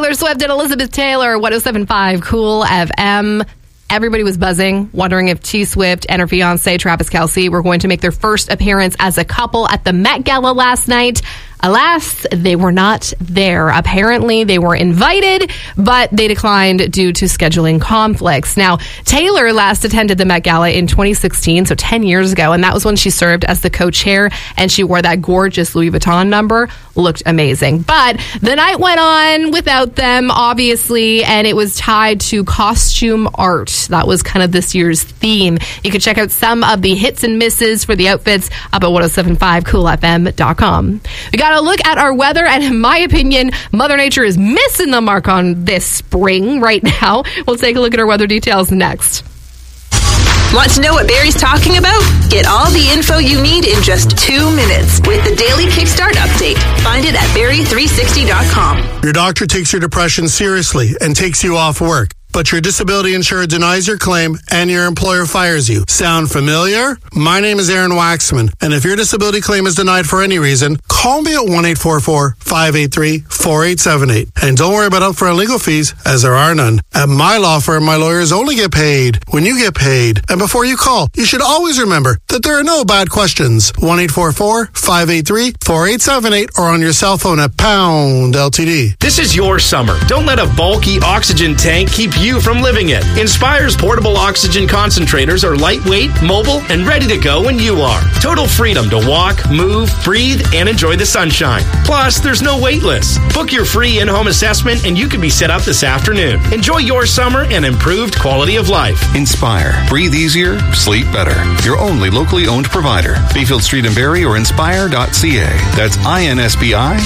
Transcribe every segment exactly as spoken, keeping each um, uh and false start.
Taylor Swift and Elizabeth Taylor, one oh seven point five Cool F M. Everybody was buzzing, wondering if T-Swift and her fiancé, Travis Kelce, were going to make their first appearance as a couple at the Met Gala last night. Alas, they were not there. Apparently, they were invited, but they declined due to scheduling conflicts. Now, Taylor last attended the Met Gala in twenty sixteen, so ten years ago, and that was when she served as the co-chair, and she wore that gorgeous Louis Vuitton number. Looked amazing. But the night went on without them, obviously, and it was tied to costume art. That was kind of this year's theme. You can check out some of the hits and misses for the outfits up at ten seventy-five cool f m dot com. We got a look at our weather, and in my opinion, Mother Nature is missing the mark on this spring right now. We'll take a look at our weather details next. Want to know what Barry's talking about? Get all the info you need in just two minutes with the Daily Kickstart Update. Find it at barry three sixty dot com. Your doctor takes your depression seriously and takes you off work, but your disability insurer denies your claim and your employer fires you. Sound familiar? My name is Aaron Waxman, and if your disability claim is denied for any reason, call me at one eight four four, five eight three, four eight seven eight. And don't worry about upfront legal fees, as there are none. At my law firm, my lawyers only get paid when you get paid. And before you call, you should always remember that there are no bad questions. one eight four four, five eight three, four eight seven eight or on your cell phone at pound L T D. This is your summer. Don't let a bulky oxygen tank keep you from living it. Inspire's portable oxygen concentrators are lightweight, mobile, and ready to go when you are. Total freedom to walk, move, breathe, and enjoy the sunshine. Plus, there's no wait list. Book your free in-home assessment and you can be set up this afternoon. Enjoy your summer and improved quality of life. Inspire. Breathe easier, sleep better. Your only locally owned provider. Bayfield Street in Barrie or inspire dot c a. That's I N S B I.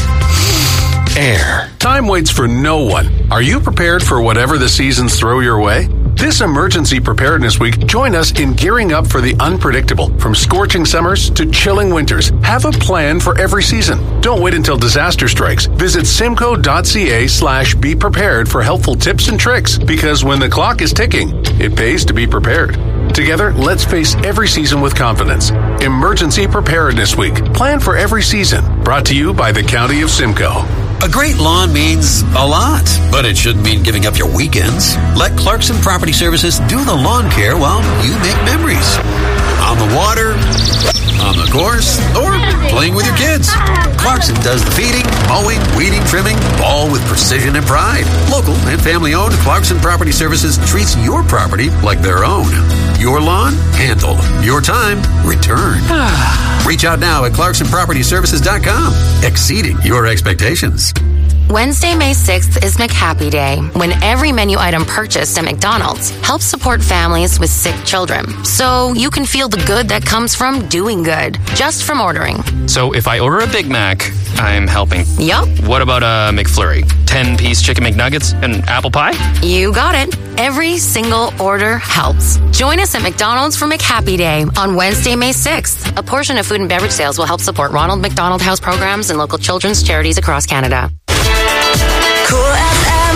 Air. Time waits for no one. Are you prepared for whatever the seasons throw your way? This Emergency Preparedness Week, join us in gearing up for the unpredictable. From scorching summers to chilling winters, have a plan for every season. Don't wait until disaster strikes. Visit simco dot c a slash be prepared for helpful tips and tricks, because when the clock is ticking, it pays to be prepared. Together, let's face every season with confidence. Emergency Preparedness Week. Plan for every season. Brought to you by the County of Simcoe. A great lawn means a lot, but it shouldn't mean giving up your weekends. Let Clarkson Property Services do the lawn care while you make memories. On the water, on the course, or playing with your kids. Clarkson does the feeding, mowing, weeding, trimming, all with precision and pride. Local and family-owned, Clarkson Property Services treats your property like their own. Your lawn, handled. Your time, returned. Reach out now at clarkson property services dot com. Exceeding your expectations. Wednesday, May sixth is McHappy Day, when every menu item purchased at McDonald's helps support families with sick children. So you can feel the good that comes from doing good, just from ordering. So if I order a Big Mac, I'm helping. Yup. What about a McFlurry? ten-piece chicken McNuggets and apple pie? You got it. Every single order helps. Join us at McDonald's for McHappy Day on Wednesday, May sixth. A portion of food and beverage sales will help support Ronald McDonald House programs and local children's charities across Canada. Cool F M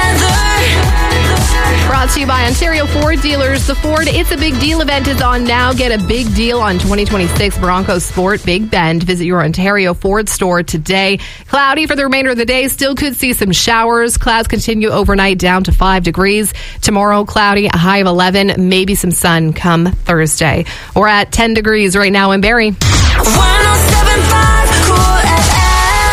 weather. Brought to you by Ontario Ford dealers. The Ford It's a Big Deal event is on now. Get a big deal on twenty twenty-six Bronco Sport Big Bend. Visit your Ontario Ford store today. Cloudy for the remainder of the day. Still could see some showers. Clouds continue overnight down to five degrees. Tomorrow, cloudy, a high of eleven. Maybe some sun come Thursday. We're at ten degrees right now in Barrie. one oh seven point five Cool F M.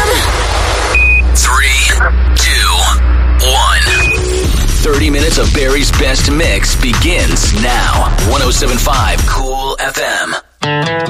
thirty minutes of Barry's best mix begins now. one oh seven point five Cool F M.